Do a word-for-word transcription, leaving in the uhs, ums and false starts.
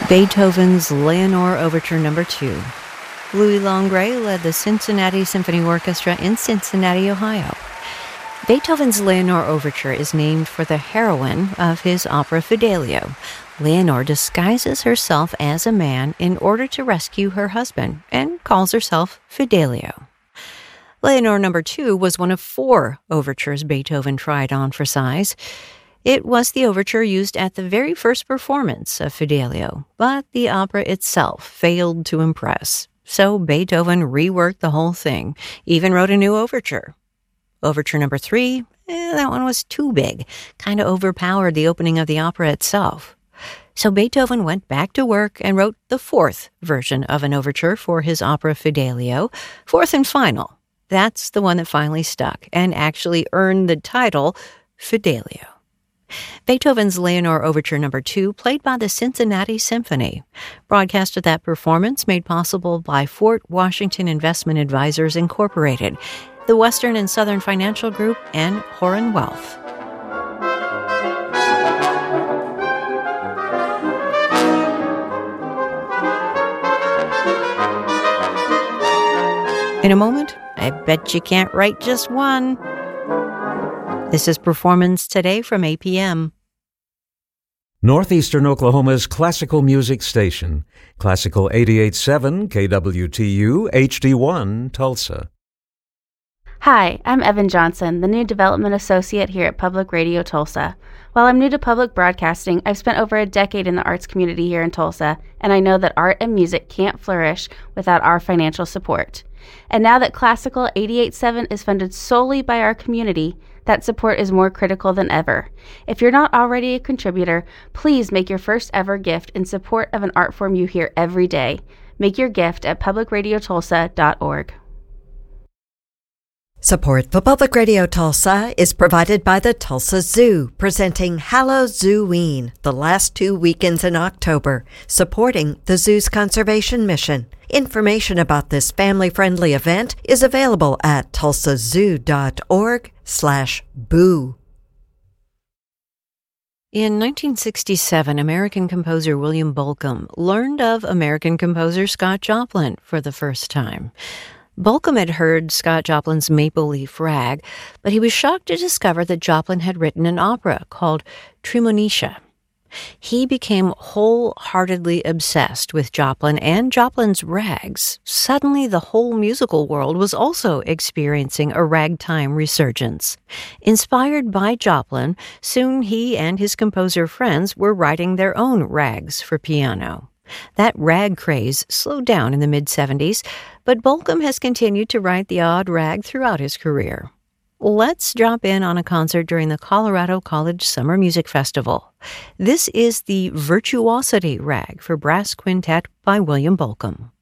Beethoven's Leonore Overture Number two. Louis Longré led the Cincinnati Symphony Orchestra in Cincinnati, Ohio. Beethoven's Leonore Overture is named for the heroine of his opera Fidelio. Leonore disguises herself as a man in order to rescue her husband and calls herself Fidelio. Leonore Number two was one of four overtures Beethoven tried on for size. It was the overture used at the very first performance of Fidelio, but the opera itself failed to impress. So Beethoven reworked the whole thing, even wrote a new overture. Overture number three, eh, that one was too big, kind of overpowered the opening of the opera itself. So Beethoven went back to work and wrote the fourth version of an overture for his opera Fidelio, fourth and final. That's the one that finally stuck and actually earned the title Fidelio. Beethoven's Leonore Overture Number two, played by the Cincinnati Symphony. Broadcast of that performance made possible by Fort Washington Investment Advisors, Incorporated, the Western and Southern Financial Group, and Horan Wealth. In a moment, I bet you can't write just one. This is Performance Today from A P M. Northeastern Oklahoma's classical music station, Classical eighty-eight point seven K W T U H D one, Tulsa. Hi, I'm Evan Johnson, the new development associate here at Public Radio Tulsa. While I'm new to public broadcasting, I've spent over a decade in the arts community here in Tulsa, and I know that art and music can't flourish without our financial support. And now that Classical eighty-eight point seven is funded solely by our community, that support is more critical than ever. If you're not already a contributor, please make your first ever gift in support of an art form you hear every day. Make your gift at public radio tulsa dot org. Support for Public Radio Tulsa is provided by the Tulsa Zoo, presenting Halloween the last two weekends in October, supporting the zoo's conservation mission. Information about this family-friendly event is available at tulsa zoo dot org slash boo. In nineteen sixty-seven, American composer William Bolcom learned of American composer Scott Joplin for the first time. Bolcom had heard Scott Joplin's Maple Leaf Rag, but he was shocked to discover that Joplin had written an opera called Tremonisha. He became wholeheartedly obsessed with Joplin and Joplin's rags. Suddenly, the whole musical world was also experiencing a ragtime resurgence. Inspired by Joplin, soon he and his composer friends were writing their own rags for piano. That rag craze slowed down in the mid-seventies, but Bolcom has continued to write the odd rag throughout his career. Let's drop in on a concert during the Colorado College Summer Music Festival. This is the Virtuosity Rag for Brass Quintet by William Bolcom.